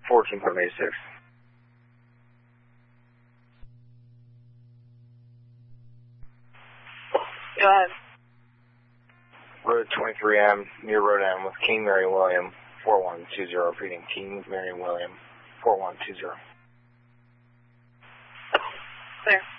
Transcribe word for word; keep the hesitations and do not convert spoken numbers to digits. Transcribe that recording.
fourteen point eight six. Go ahead. Road twenty-three M, near Road M, with King Mary William, four one two zero, repeating King Mary William, four one two zero. Clear.